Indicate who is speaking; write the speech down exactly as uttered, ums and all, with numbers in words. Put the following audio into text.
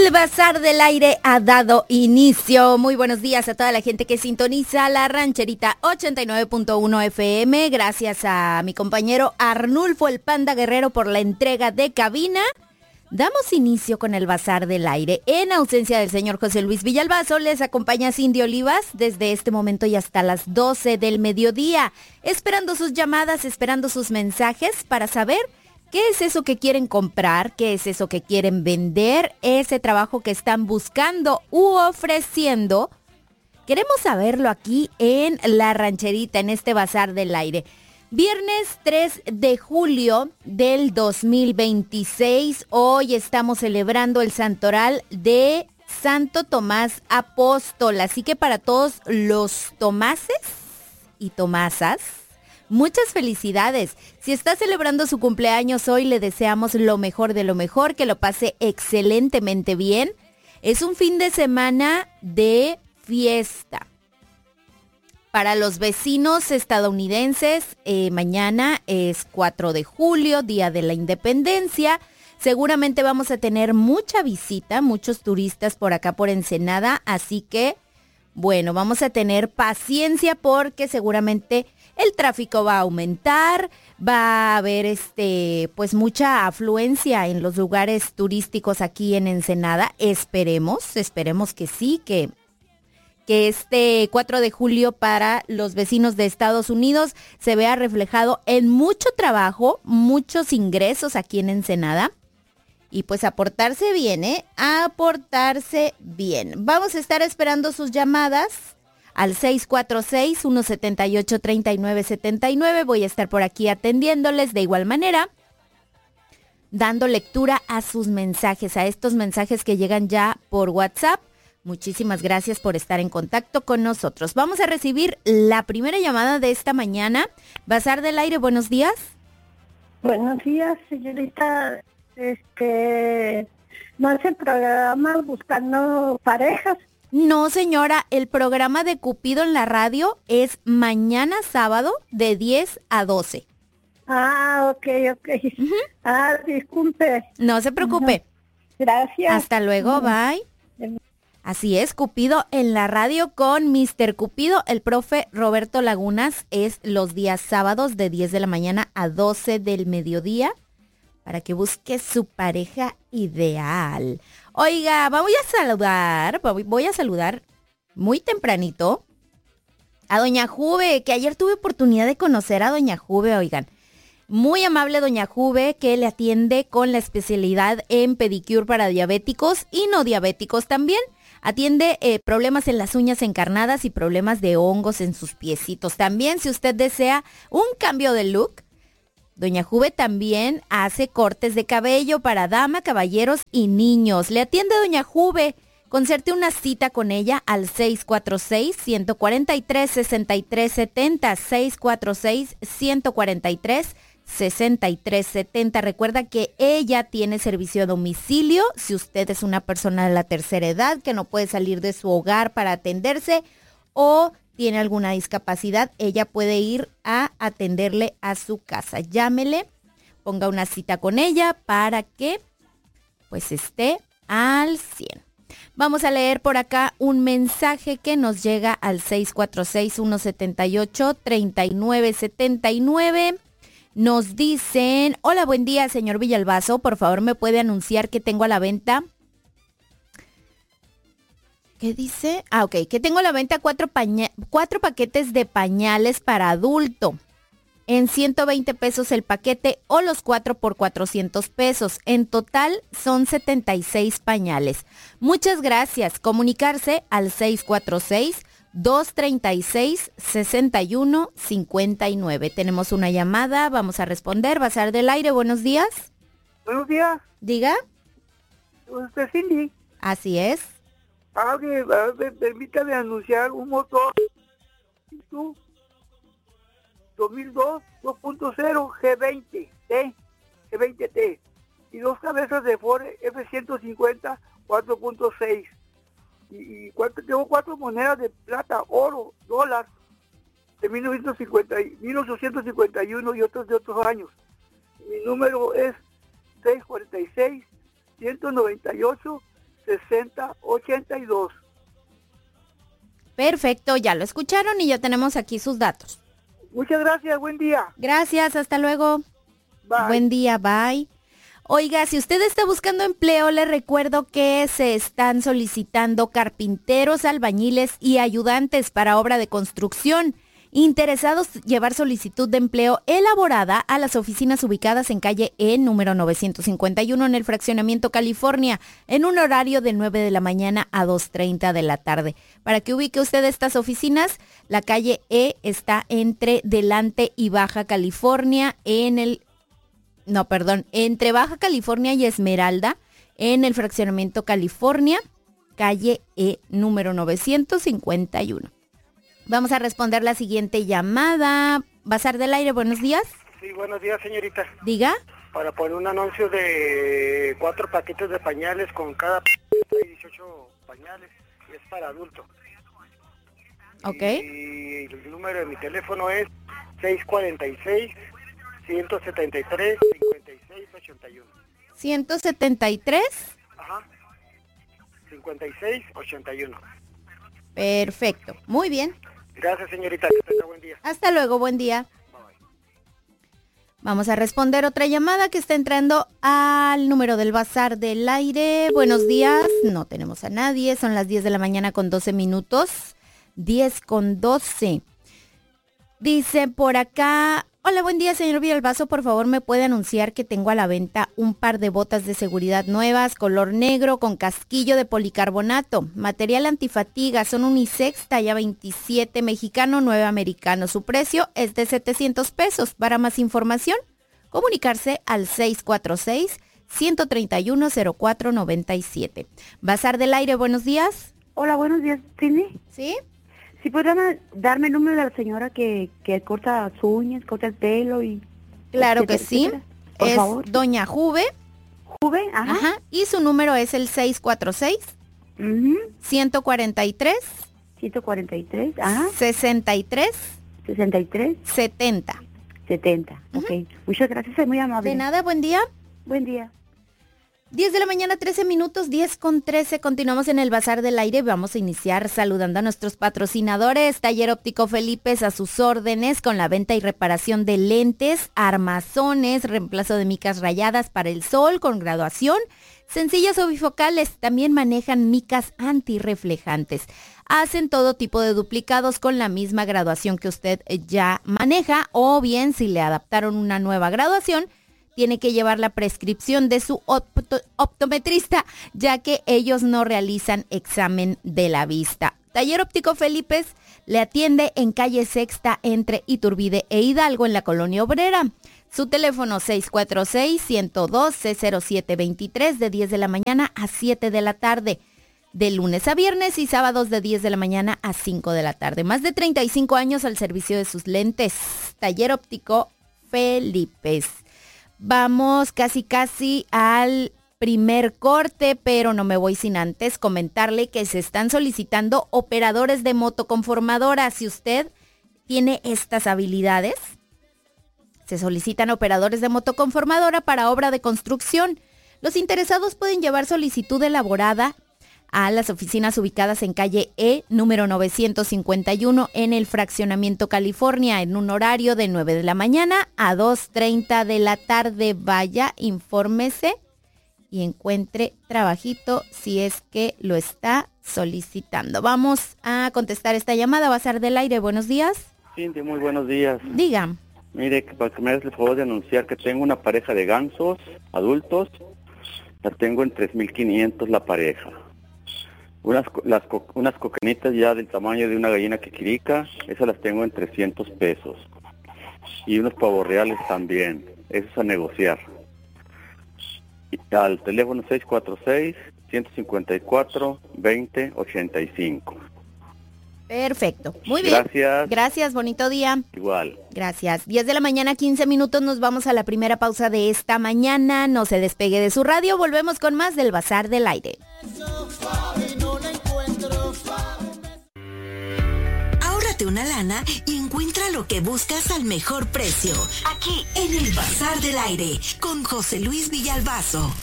Speaker 1: El Bazar del Aire ha dado inicio. Muy buenos días a toda la gente que sintoniza la Rancherita ochenta y nueve punto uno F M. Gracias a mi compañero Arnulfo el Panda Guerrero por la entrega de cabina. Damos inicio con el Bazar del Aire. En ausencia del señor José Luis Villalbazo, les acompaña Cindy Olivas desde este momento y hasta las doce del mediodía. Esperando sus llamadas, esperando sus mensajes para saber ¿qué es eso que quieren comprar? ¿Qué es eso que quieren vender? Ese trabajo que están buscando u ofreciendo. Queremos saberlo aquí en La Rancherita, en este Bazar del Aire. Viernes tres de julio del dos mil veintiséis. Hoy estamos celebrando el santoral de Santo Tomás Apóstol. Así que para todos los tomases y tomasas, muchas felicidades. Si está celebrando su cumpleaños hoy, le deseamos lo mejor de lo mejor, que lo pase excelentemente bien. Es un fin de semana de fiesta. Para los vecinos estadounidenses, eh, mañana es cuatro de julio, Día de la Independencia. Seguramente vamos a tener mucha visita, muchos turistas por acá por Ensenada, así que, bueno, vamos a tener paciencia porque seguramente el tráfico va a aumentar, va a haber este, pues mucha afluencia en los lugares turísticos aquí en Ensenada. Esperemos, esperemos que sí, que, que este cuatro de julio para los vecinos de Estados Unidos se vea reflejado en mucho trabajo, muchos ingresos aquí en Ensenada. Y pues a portarse bien, ¿eh? A portarse bien. Vamos a estar esperando sus llamadas al seis cuatro seis, uno siete ocho, tres nueve siete nueve. Voy a estar por aquí atendiéndoles de igual manera, dando lectura a sus mensajes, a estos mensajes que llegan ya por WhatsApp. Muchísimas gracias por estar en contacto con nosotros. Vamos a recibir la primera llamada de esta mañana. Bazar del Aire, buenos días.
Speaker 2: Buenos días, señorita. Este, ¿no hacen programas buscando parejas?
Speaker 1: No, señora, el programa de Cupido en la radio es mañana sábado de diez a doce.
Speaker 2: Ah, ok, ok. Uh-huh. Ah, disculpe.
Speaker 1: No se preocupe.
Speaker 2: Uh-huh. Gracias.
Speaker 1: Hasta luego, uh-huh. Bye. Uh-huh. Así es, Cupido en la radio con mister Cupido. El profe Roberto Lagunas es los días sábados de diez de la mañana a doce del mediodía, para que busque su pareja ideal. Oiga, voy a saludar, voy a saludar muy tempranito a doña Juve, que ayer tuve oportunidad de conocer a doña Juve, oigan. Muy amable doña Juve, que le atiende con la especialidad en pedicure para diabéticos y no diabéticos también. Atiende eh, problemas en las uñas encarnadas y problemas de hongos en sus piecitos. También, si usted desea un cambio de look, doña Juve también hace cortes de cabello para dama, caballeros y niños. Le atiende doña Juve. Concerte una cita con ella al seis cuatro seis, uno cuatro tres, seis tres siete cero, seis cuatro seis, uno cuatro tres, seis tres siete cero. Recuerda que ella tiene servicio a domicilio. Si usted es una persona de la tercera edad que no puede salir de su hogar para atenderse o tiene alguna discapacidad, ella puede ir a atenderle a su casa. Llámele, ponga una cita con ella para que pues esté al cien. Vamos a leer por acá un mensaje que nos llega al seis cuatro seis, uno siete ocho, tres nueve siete nueve. Nos dicen, hola, buen día, señor Villalbazo. Por favor, ¿me puede anunciar que tengo a la venta? ¿Qué dice? Ah, ok, que tengo a la venta cuatro, paña- cuatro paquetes de pañales para adulto. En ciento veinte pesos el paquete o los cuatro por cuatrocientos pesos. En total son setenta y seis pañales. Muchas gracias. Comunicarse al seis cuatro seis, dos tres seis, seis uno cinco nueve. Tenemos una llamada, vamos a responder. Bazar del Aire, buenos días.
Speaker 3: Buenos días.
Speaker 1: Diga.
Speaker 3: Usted es Cindy.
Speaker 1: Así es.
Speaker 3: Ah, que, uh, permítame anunciar un motor dos mil dos dos punto cero G veinte T, G veinte T y dos cabezas de Ford F ciento cincuenta cuatro punto seis y, y cuatro, tengo cuatro monedas de plata, oro, dólar de mil novecientos cincuenta, mil ochocientos cincuenta y uno y otros de otros años. Mi número es seis cuatro seis, uno nueve ocho, sesenta ochenta y dos.
Speaker 1: Perfecto, ya lo escucharon y ya tenemos aquí sus datos.
Speaker 3: Muchas gracias, buen día.
Speaker 1: Gracias, hasta luego.
Speaker 3: Bye.
Speaker 1: Buen día, bye. Oiga, si usted está buscando empleo, le recuerdo que se están solicitando carpinteros, albañiles y ayudantes para obra de construcción. Interesados llevar solicitud de empleo elaborada a las oficinas ubicadas en calle E, número novecientos cincuenta y uno en el Fraccionamiento California, en un horario de nueve de la mañana a dos treinta de la tarde. Para que ubique usted estas oficinas, la calle E está entre Delante y Baja California, en el, no, perdón, entre Baja California y Esmeralda, en el Fraccionamiento California, calle E, número novecientos cincuenta y uno. Vamos a responder la siguiente llamada. Bazar del Aire, buenos días.
Speaker 4: Sí, buenos días, señorita.
Speaker 1: Diga.
Speaker 4: Para poner un anuncio de cuatro paquetes de pañales con cada dieciocho pañales. Es para adultos.
Speaker 1: Ok.
Speaker 4: Y el número de mi teléfono es seis cuatro seis, uno siete tres, cinco seis ocho uno.
Speaker 1: ciento setenta y tres.
Speaker 4: Ajá. cincuenta y seis ochenta y uno.
Speaker 1: Perfecto. Muy bien.
Speaker 4: Gracias, señorita. Que tenga buen día.
Speaker 1: Hasta luego, buen día.
Speaker 4: Bye, bye.
Speaker 1: Vamos a responder otra llamada que está entrando al número del Bazar del Aire. Buenos días. No tenemos a nadie. Son las diez de la mañana con doce minutos. diez con doce. Dice por acá... Hola, buen día, señor Villalbazo. Por favor, ¿me puede anunciar que tengo a la venta un par de botas de seguridad nuevas, color negro, con casquillo de policarbonato, material antifatiga, son unisex, talla veintisiete, mexicano, nueve americano. Su precio es de setecientos pesos. Para más información, comunicarse al seis cuatro seis, uno tres uno, cero cuatro nueve siete. Bazar del Aire, buenos días.
Speaker 2: Hola, buenos días, Cindy.
Speaker 1: ¿Sí?
Speaker 2: ¿Sí podrían darme el número de la señora que, que corta sus uñas, corta el pelo y...
Speaker 1: Claro que
Speaker 2: etcétera,
Speaker 1: sí.
Speaker 2: etcétera? Por
Speaker 1: Es
Speaker 2: favor.
Speaker 1: Doña Juve.
Speaker 2: Juve, ajá.
Speaker 1: Ajá. Y su número es el seis cuatro seis,
Speaker 2: Ujú.
Speaker 1: uno cuatro tres,
Speaker 2: ciento cuarenta y tres, ajá.
Speaker 1: sesenta y tres,
Speaker 2: sesenta y tres,
Speaker 1: setenta.
Speaker 2: setenta. Ok. Muchas gracias, es muy amable.
Speaker 1: De nada, buen día.
Speaker 2: Buen día.
Speaker 1: diez de la mañana, trece minutos, diez con trece. Continuamos en el Bazar del Aire. Vamos a iniciar saludando a nuestros patrocinadores. Taller Óptico Felipes, a sus órdenes con la venta y reparación de lentes, armazones, reemplazo de micas rayadas para el sol con graduación, sencillas o bifocales. También manejan micas antirreflejantes. Hacen todo tipo de duplicados con la misma graduación que usted ya maneja, o bien si le adaptaron una nueva graduación, tiene que llevar la prescripción de su opto- optometrista, ya que ellos no realizan examen de la vista. Taller Óptico Felipes le atiende en calle Sexta entre Iturbide e Hidalgo, en la Colonia Obrera. Su teléfono seis cuatro seis, uno dos cero, cero siete dos tres, de diez de la mañana a siete de la tarde. De lunes a viernes y sábados de diez de la mañana a cinco de la tarde. Más de treinta y cinco años al servicio de sus lentes. Taller Óptico Felipes. Vamos casi casi al primer corte, pero no me voy sin antes comentarle que se están solicitando operadores de motoconformadora. Si usted tiene estas habilidades, se solicitan operadores de motoconformadora para obra de construcción. Los interesados pueden llevar solicitud elaborada a las oficinas ubicadas en calle E, número novecientos cincuenta y uno, en el Fraccionamiento California, en un horario de nueve de la mañana a dos treinta de la tarde. Vaya, infórmese y encuentre trabajito si es que lo está solicitando. Vamos a contestar esta llamada. Bazar del Aire, buenos días.
Speaker 5: Cindy, muy buenos días.
Speaker 1: Diga.
Speaker 5: Mire, que para que me hagas el favor de anunciar que tengo una pareja de gansos adultos. La tengo en tres mil quinientos la pareja. Unas, co- las co- unas coquenitas ya del tamaño de una gallina quiquirica, esas las tengo en trescientos pesos. Y unos pavos reales también, esos a negociar. Y al teléfono seis cuatro seis, uno cinco cuatro, dos cero ocho cinco.
Speaker 1: Perfecto. Muy bien.
Speaker 5: Gracias.
Speaker 1: Gracias, bonito día.
Speaker 5: Igual.
Speaker 1: Gracias. diez de la mañana, quince minutos. Nos vamos a la primera pausa de esta mañana. No se despegue de su radio. Volvemos con más del Bazar del Aire.
Speaker 6: Ahórrate una lana y encuentra lo que buscas al mejor precio. Aquí, en el Bazar del Aire, con José Luis Villalbazo.